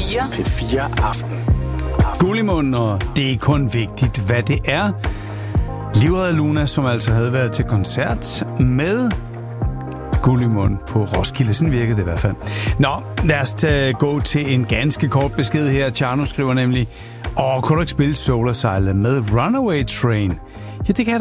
P4 Aften. Gullimund, og det er kun vigtigt, hvad det er. Livredder Luna, som altså havde været til koncert med Gullimund på Roskilde. Sådan virkede det i hvert fald. Nå, lad os gå til en ganske kort besked her. Tjerno skriver nemlig, kunne du ikke spille Solar Silent med Runaway Train? Ja, det kan jeg